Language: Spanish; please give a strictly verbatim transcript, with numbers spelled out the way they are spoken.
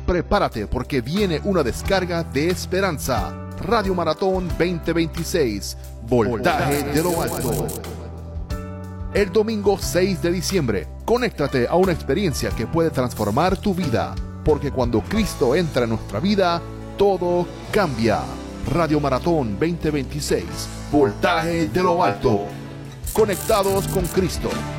prepárate porque viene una descarga de esperanza. Radio Maratón veinte veintiséis, Voltaje de lo Alto. El domingo seis de diciembre, conéctate a una experiencia que puede transformar tu vida, porque cuando Cristo entra en nuestra vida, todo cambia. Radio Maratón veinte veintiséis, Voltaje de lo Alto. Conectados con Cristo.